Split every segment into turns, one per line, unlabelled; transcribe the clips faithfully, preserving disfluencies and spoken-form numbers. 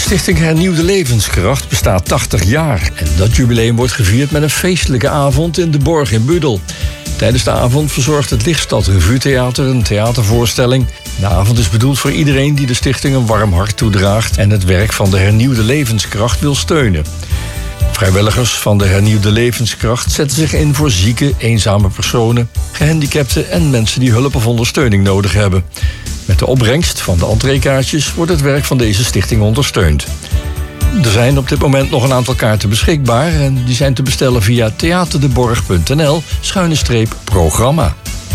Stichting Hernieuwde Levenskracht bestaat tachtig jaar. En dat jubileum wordt gevierd met een feestelijke avond in de Borg in Budel. Tijdens de avond verzorgt het Lichtstad Revue Theater een theatervoorstelling. De avond is bedoeld voor iedereen die de stichting een warm hart toedraagt en het werk van de Hernieuwde Levenskracht wil steunen. Vrijwilligers van de Hernieuwde Levenskracht zetten zich in voor zieke, eenzame personen, gehandicapten en mensen die hulp of ondersteuning nodig hebben. Met de opbrengst van de entreekaartjes wordt het werk van deze stichting ondersteund. Er zijn op dit moment nog een aantal kaarten beschikbaar en die zijn te bestellen via theaterdeborg punt n l schuine streep programma.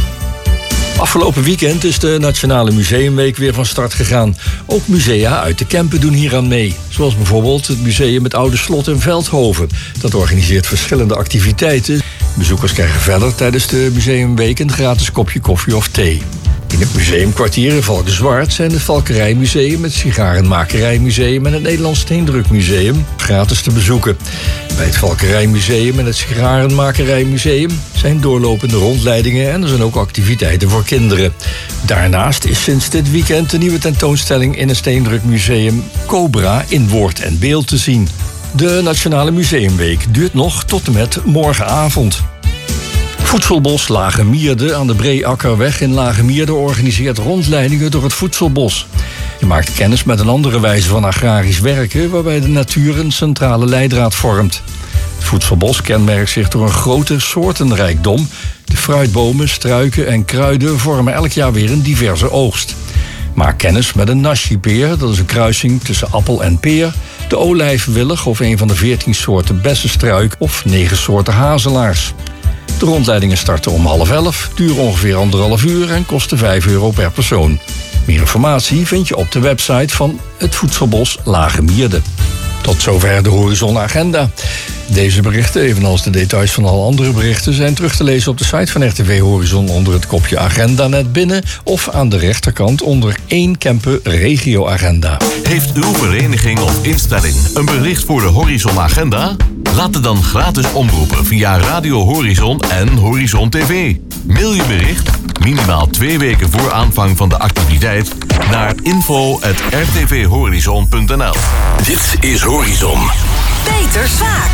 Afgelopen weekend is de Nationale Museumweek weer van start gegaan. Ook musea uit de Kempen doen hieraan mee. Zoals bijvoorbeeld het Museum het Oude Slot in Veldhoven. Dat organiseert verschillende activiteiten. Bezoekers krijgen verder tijdens de Museumweek een gratis kopje koffie of thee. In het museumkwartier in Valkenswaard zijn het Valkerijmuseum, het Sigarenmakerijmuseum en het Nederlands Steendrukmuseum gratis te bezoeken. Bij het Valkerijmuseum en het Sigarenmakerijmuseum zijn doorlopende rondleidingen en er zijn ook activiteiten voor kinderen. Daarnaast is sinds dit weekend de nieuwe tentoonstelling in het Steendrukmuseum Cobra in woord en beeld te zien. De Nationale Museumweek duurt nog tot en met morgenavond. Voedselbos Lage Mierde aan de Breeakkerweg in Lage Mierde organiseert rondleidingen door het voedselbos. Je maakt kennis met een andere wijze van agrarisch werken waarbij de natuur een centrale leidraad vormt. Het voedselbos kenmerkt zich door een grote soortenrijkdom. De fruitbomen, struiken en kruiden vormen elk jaar weer een diverse oogst. Maak kennis met een nashi-peer, dat is een kruising tussen appel en peer, de olijfwillig of een van de veertien soorten bessenstruik of negen soorten hazelaars. De rondleidingen starten om half elf, duren ongeveer anderhalf uur en kosten vijf euro per persoon. Meer informatie vind je op de website van het Voedselbos Lage Mierde. Tot zover de Horizon Agenda. Deze berichten, evenals de details van alle andere berichten, zijn terug te lezen op de site van R T V Horizon onder het kopje Agenda net binnen of aan de rechterkant onder één Kempen Regio Agenda.
Heeft uw vereniging of instelling een bericht voor de Horizon Agenda? Laat het dan gratis omroepen via Radio Horizon en Horizon T V. Mail je bericht, minimaal twee weken voor aanvang van de activiteit, naar info at r t v horizon punt n l.
Dit is Horizon.
Peter Swaak.